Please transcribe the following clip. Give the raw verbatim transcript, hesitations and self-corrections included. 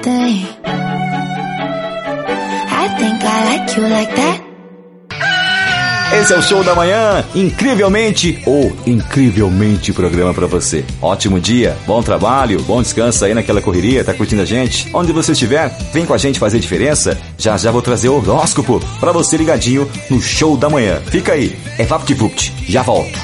I think I like you like that. Esse é o Show da Manhã, incrivelmente ou incrivelmente programa pra você. Ótimo dia, bom trabalho, bom descanso aí naquela correria, tá curtindo a gente? Onde você estiver, vem com a gente fazer diferença. Já já vou trazer o horóscopo pra você ligadinho no Show da Manhã. Fica aí, é VaptVupt, já volto.